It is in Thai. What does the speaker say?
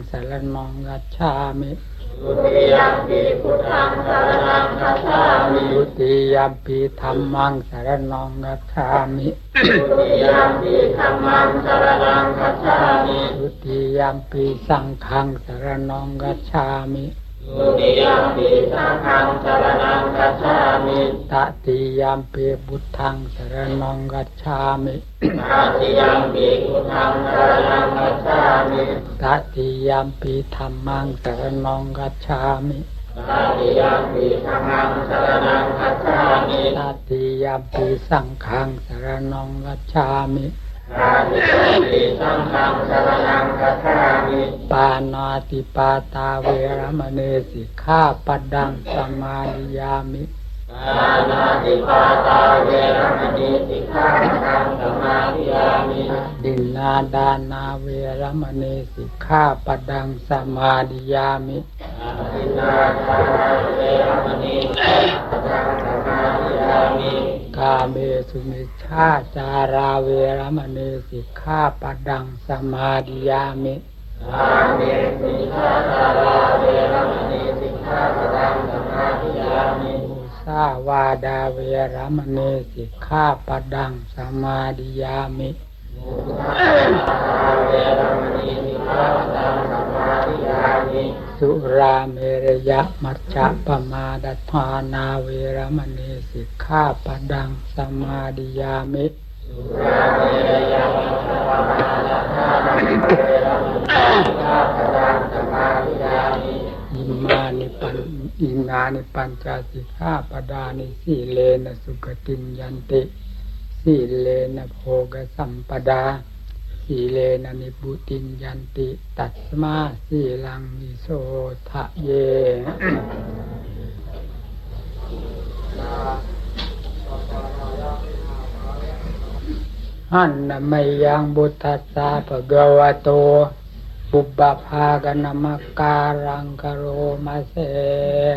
สรณังคัจฉามิทุติยัมปิพุทธังสรณังคัจฉามิทุติยัมปิธัมมังสรณังคัจฉามิทุติยัมปิธัมมังสรณังคัจฉามิทุติยัมปิสังฆังสรณังคัจฉามิทุติยัมปิสังฆังสรณังคัจฉามิตติยัมปิพุทธังสรณังคัจฉามิตติยัมปิพุทธังสรณังคัจฉามิตติยัมปิธัมมังสรณังคัจฉามิตติยัมปิธัมมังสรณังคัจฉามิตติยัมปิสังฆังสรณังคัจฉามิตติยัมปิสังฆังสรณังคัจฉามิปานาติปาตาเวรมณีสิกขาปัดดังสมาธิยามิปานาติปาตาเวรมณีสิกขาปัดดังสมาธิยามิดินนาดานาเวรมณีสิกขาปัดดังสมาธิยามิดินนาดานาเวรมณีสิกขาปัดดังสมาธิยามิกาเมสุมิชฌาจาราเวรมณีสิกขาปัดดังสมาธิยามิกาเมสุมิชฌาจาราเวรมณีสิกขาปัดดังสมาธิยามิมุสาวาดาเวรมณีสิกขาปัดดังสมาธิยามิมุสาวาดาเวรมณีสิกขาปัดดังสมาธิยามิสุราเมรยมัจจะปมาดัฏฐานาเวรมณีสิกขาปัดดังสมาธิยามิสุราเมรยมัจจะปมาดัฏฐานาเวรมณีสิกขาปัดดังสมาธิยามิอิมานิปัญจสิกขาปดานิสีเลนะสุขติงยันติสีเลนะโภคสัมปดาสีเลนะนิพุติงยันติตัสมาสีลังนิโสทะเยหันนะไมยังบุตตัสสะภะคะวะโตปุพพภาคณมักการังกโรมาเส